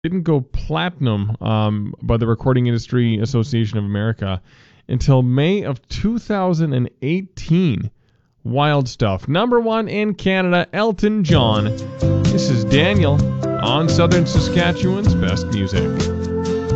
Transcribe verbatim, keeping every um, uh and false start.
didn't go platinum um, by the Recording Industry Association of America until May of two thousand eighteen. Wild stuff. Number one in Canada, Elton John. This is Daniel on Southern Saskatchewan's Best Music.